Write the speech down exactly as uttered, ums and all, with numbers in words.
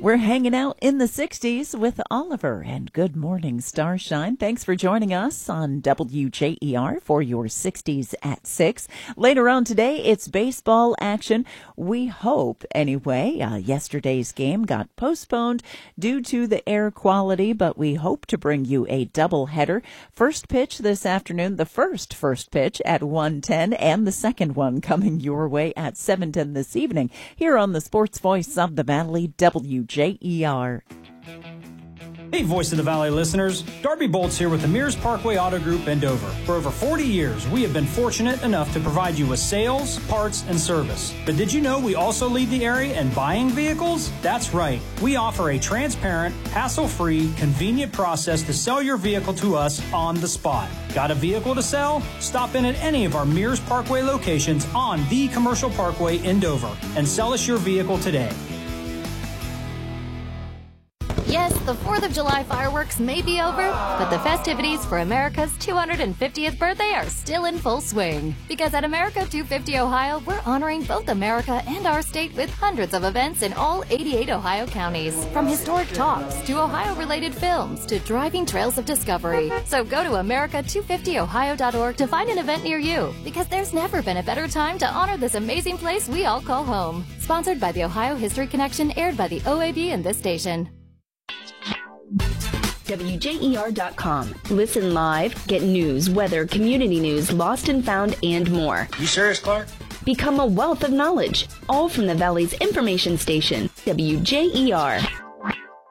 We're hanging out in the sixties with Oliver and Good Morning Starshine. Thanks for joining us on W J E R for your sixties at six. Later on today, it's baseball action. We hope, anyway. Uh, yesterday's game got postponed due to the air quality, but we hope to bring you a doubleheader. First pitch this afternoon, the first first pitch at one ten, and the second one coming your way at seven ten this evening here on the Sports Voice of the Valley, W J E R. Hey, Voice of the Valley listeners. Darby Bolts here with the Mears Parkway Auto Group in Dover. For over forty years, we have been fortunate enough to provide you with sales, parts, and service. But did you know we also lead the area in buying vehicles? That's right. We offer a transparent, hassle-free, convenient process to sell your vehicle to us on the spot. Got a vehicle to sell? Stop in at any of our Mears Parkway locations on the Commercial Parkway in Dover and sell us your vehicle today. Yes, the fourth of July fireworks may be over, but the festivities for America's two hundred fiftieth birthday are still in full swing. Because at America two fifty Ohio, we're honoring both America and our state with hundreds of events in all eighty-eight Ohio counties. From historic talks to Ohio-related films to driving trails of discovery. So go to America two fifty Ohio dot org to find an event near you, because there's never been a better time to honor this amazing place we all call home. Sponsored by the Ohio History Connection, aired by the O A B and this station. W J E R dot com. Listen live, get news, weather, community news, lost and found, and more. You serious, Clark? Become a wealth of knowledge, all from the Valley's information station, W J E R.